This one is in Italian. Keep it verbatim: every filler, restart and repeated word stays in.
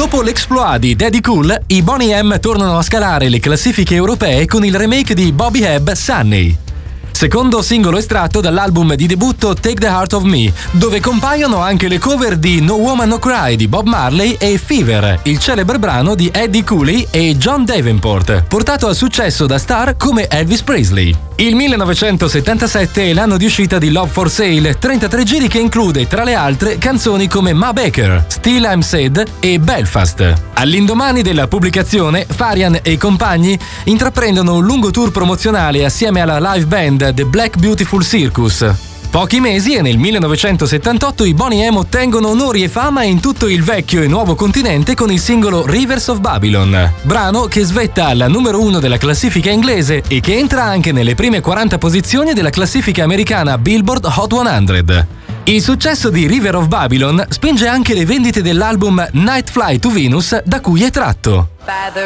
Dopo l'exploit di Daddy Cool, i Boney M tornano a scalare le classifiche europee con il remake di Bobby Hebb, Sunny. Secondo singolo estratto dall'album di debutto Take the Heart of Me, dove compaiono anche le cover di No Woman No Cry di Bob Marley e Fever, il celebre brano di Eddie Cooley e John Davenport, portato al successo da star come Elvis Presley. Il millenovecentosettantasette è l'anno di uscita di Love for Sale, trentatré giri che include tra le altre canzoni come Ma Baker, Still I'm Sad e Belfast. All'indomani della pubblicazione, Farian e i compagni intraprendono un lungo tour promozionale assieme alla live band The Black Beautiful Circus. Pochi mesi e nel millenovecentosettantotto i Boney M ottengono onori e fama in tutto il vecchio e nuovo continente con il singolo Rivers of Babylon, brano che svetta alla numero uno della classifica inglese e che entra anche nelle prime quaranta posizioni della classifica americana Billboard Hot cento. Il successo di River of Babylon spinge anche le vendite dell'album Night Flight to Venus, da cui è tratto. By the